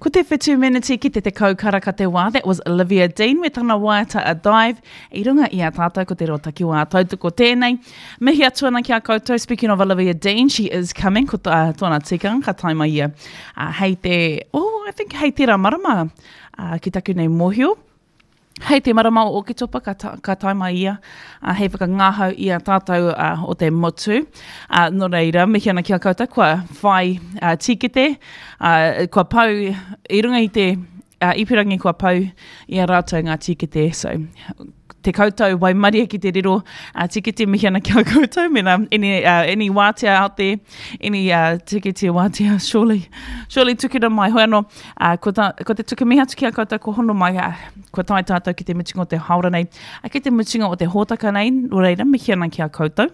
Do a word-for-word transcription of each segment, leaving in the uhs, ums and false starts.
Ko te whetū meneti ki te te kaukaraka te wā, that was Olivia Dean, me tana waiata a dive, i runga i a tātou ko te rotaki wā tautoko tēnei. Mihi atuana ki a koutou, speaking of Olivia Dean, she is coming, ko uh, tōna tikanga, ka taima ia. Uh, hei te, oh, I think hei te rā marama, uh, ki taku nei mohio. Hei te marama o Oketopa, ka, ta, ka taima ia, uh, hei whakangahau ia tātou uh, o te motu. Uh, no reira, mihi ana ki a koutou, kua whai uh, tikete, uh, kua pau, i runga i te uh, ipirangi kua pau i a rātou ngā tikete. So, te koutou waimaria ki te riro uh, tikete mihi ana ki a koutou, mena any, uh, any wātea out there, any uh, tikete wātea, surely, surely tukira mai hoi anō, uh, ko, ta, ko te tuku mihi atu ki a koutou, ko hono mai, uh, ko tai tātou ki te mutinga o te haura nei, uh, ki te mutinga o te hōtaka nei, reira, mihi ana ki a koutou.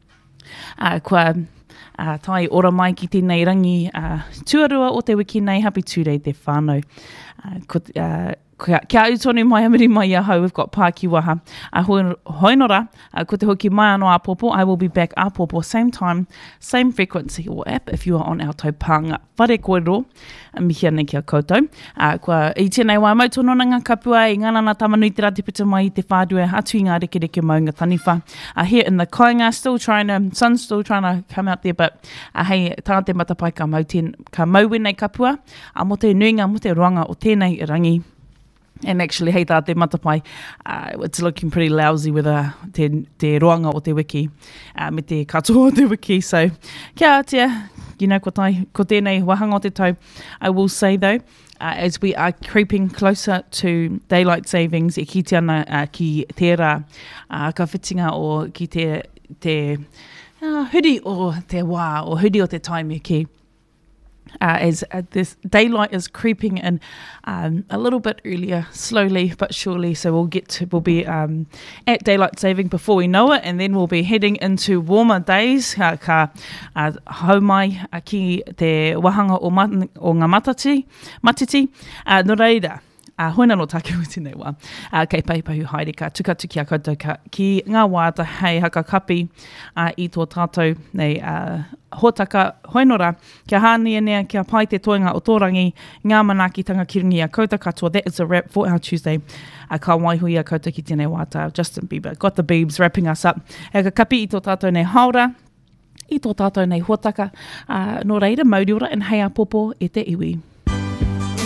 Uh, kua uh, tai ora mai ki tēnei rangi uh, tuarua o te wiki nei, happy two-day te whānau. Uh, ko, uh, Kia, kia utonu mai amiri mai ahau, we've got Pāki Waha. Uh, hoinora, uh, ko te hoki mai anō a popo, I will be back a popo, same time, same frequency or app if you are on our taupanga. Whare koero, uh, mihi ana kia koutou. Uh, kua i tēnei wā mautono ngā kapua, i ngana na tamanui te rati pita mai i te whādua, atu i ngā reke reke maunga taniwha. Uh, here in the koinga, still trying to, sun's still trying to come out there, but uh, hei, tā te matapai ka mau, ten, ka mau wenei kapua, uh, mo te nuinga, mo te roanga o tēnei rangi. And actually, hei tā te matapai, uh, it's looking pretty lousy with uh, te, te roanga o te wiki, uh, me te katoa o te wiki. So, kia atia, you know, ko, tai, ko tēnei wahanga o te tau. I will say though, uh, as we are creeping closer to daylight savings, e ki te ana uh, ki tērā uh, ka whitinga o ki te, te uh, huri o te wā, o huri o te taimiki. Uh, as uh, this daylight is creeping in um, a little bit earlier, slowly but surely. So we'll get to, we'll be um, at daylight saving before we know it, and then we'll be heading into warmer days. Uh, ka uh, haumai uh, ki te wahanga o, mat, o ngā matati, matiti. Uh, no reira. Uh, hoina no take o tēnei wā. Uh, kei paipahu haere ka tukatu ki a koutou ka ki ngā wāta hei haka kapi uh, i tō tātou nei uh, hōtaka hoinora kia hānia nea kia pai te toenga o tōrangi ngā manakitanga ki rungi a koutou katoa. That is a wrap for our Tuesday. Uh, ka waihui a koutou ki tēnei wāta. Justin Bieber, got the Biebs wrapping us up. Hei ka kapi i tō tātou nei haura, i tō tātou nei hōtaka. Uh, no reira, mauri ora, and hei a popo e te iwi.